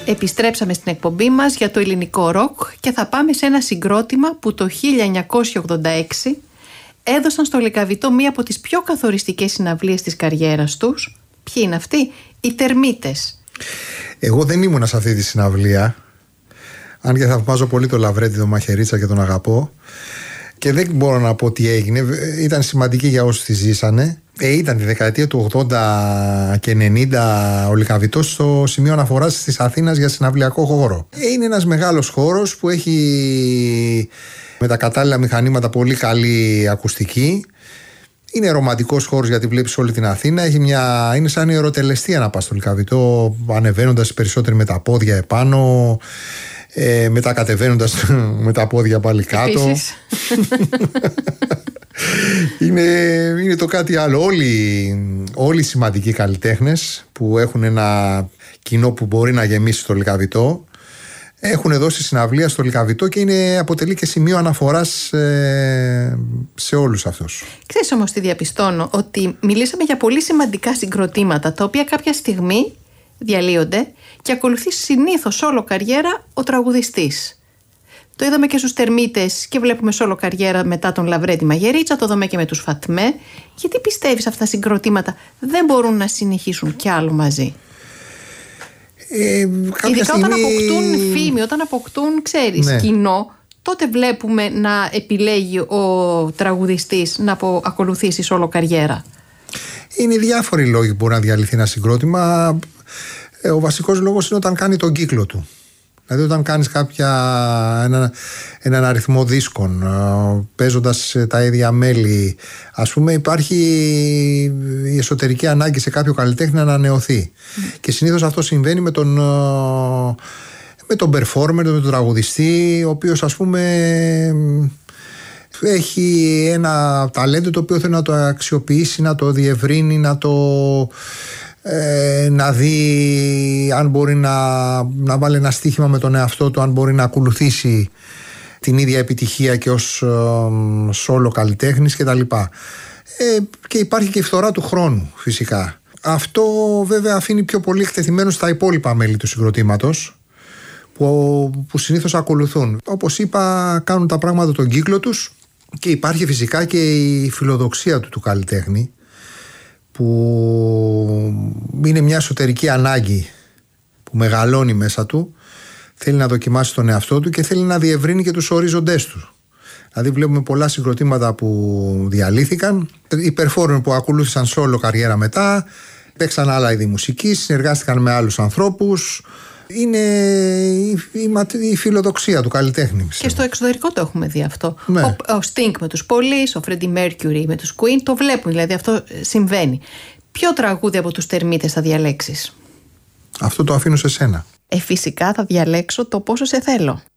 Επιστρέψαμε στην εκπομπή μας για το ελληνικό ροκ και θα πάμε σε ένα συγκρότημα που το 1986 έδωσαν στο Λυκαβητό μία από τις πιο καθοριστικές συναυλίες της καριέρας τους. Ποιοι είναι αυτοί? Οι Τερμίτες. Εγώ δεν ήμουνα σε αυτή τη συναυλία, αν και θαυμάζω πολύ τον Λαβρέντη, τον Μαχαιρίτσα και τον αγαπώ, και δεν μπορώ να πω τι έγινε. Ήταν σημαντική για όσους τη ζήσανε. Ήταν τη δεκαετία του 80 και 90 ο Λυκαβητός στο σημείο αναφοράς της Αθήνας για συναυλιακό χώρο. Είναι ένας μεγάλος χώρος που έχει με τα κατάλληλα μηχανήματα πολύ καλή ακουστική. Είναι ρομαντικός χώρος γιατί βλέπεις όλη την Αθήνα. Είναι σαν ιεροτελεστία να πας στο Λυκαβητό, ανεβαίνοντας περισσότεροι με τα πόδια επάνω, μετά κατεβαίνοντας με τα πόδια πάλι κάτω. Είναι το κάτι άλλο. Όλοι οι σημαντικοί καλλιτέχνες που έχουν ένα κοινό που μπορεί να γεμίσει το Λυκαβητό έχουν δώσει συναυλία στο Λυκαβητό και αποτελεί και σημείο αναφοράς σε όλους αυτούς. Ξέρεις όμως τι διαπιστώνω? Ότι μιλήσαμε για πολύ σημαντικά συγκροτήματα τα οποία κάποια στιγμή διαλύονται και ακολουθεί συνήθως όλο καριέρα ο τραγουδιστής. Το είδαμε και στους Τερμίτες και βλέπουμε σόλο καριέρα μετά τον Λαβρέντη Μαγερίτσα, το δούμε και με τους Φατμέ. Γιατί πιστεύεις αυτά τα συγκροτήματα δεν μπορούν να συνεχίσουν κι άλλο μαζί? Ειδικά στιγμή... όταν αποκτούν φήμη, όταν αποκτούν, ξέρεις, ναι, κοινό, τότε βλέπουμε να επιλέγει ο τραγουδιστής να ακολουθήσει σόλο καριέρα. Είναι διάφοροι λόγοι που μπορεί να διαλυθεί ένα συγκρότημα. Ο βασικός λόγος είναι όταν κάνει τον κύκλο του. Δηλαδή όταν κάνεις έναν αριθμό δίσκων, παίζοντας τα ίδια μέλη, ας πούμε, υπάρχει η εσωτερική ανάγκη σε κάποιο καλλιτέχνη να ανανεωθεί. Και συνήθως αυτό συμβαίνει με τον performer, με τον τραγουδιστή, ο οποίος, ας πούμε, έχει ένα ταλέντο το οποίο θέλει να το αξιοποιήσει, να το διευρύνει, να δει αν μπορεί να βάλει ένα στοίχημα με τον εαυτό του, αν μπορεί να ακολουθήσει την ίδια επιτυχία και ως σόλο καλλιτέχνης κτλ. Και υπάρχει και η φθορά του χρόνου φυσικά. Αυτό βέβαια αφήνει πιο πολύ εκτεθειμένους στα υπόλοιπα μέλη του συγκροτήματος που συνήθως ακολουθούν. Όπως είπα, κάνουν τα πράγματα τον κύκλο τους και υπάρχει φυσικά και η φιλοδοξία του καλλιτέχνη, που είναι μια εσωτερική ανάγκη που μεγαλώνει μέσα του. Θέλει να δοκιμάσει τον εαυτό του και θέλει να διευρύνει και τους ορίζοντές του. Δηλαδή βλέπουμε πολλά συγκροτήματα που διαλύθηκαν, οι performer που ακολούθησαν σόλο καριέρα μετά, παίξαν άλλα είδη μουσικής, συνεργάστηκαν με άλλους ανθρώπους. Είναι η φιλοδοξία του καλλιτέχνη. Και στο εξωτερικό το έχουμε δει αυτό. Ναι. Ο Sting με τους Police, ο Freddie Mercury με τους Queen, το βλέπουν, δηλαδή αυτό συμβαίνει. Ποιο τραγούδι από τους Τερμίτες θα διαλέξεις? Αυτό το αφήνω σε σένα. Φυσικά θα διαλέξω το Πόσο σε θέλω.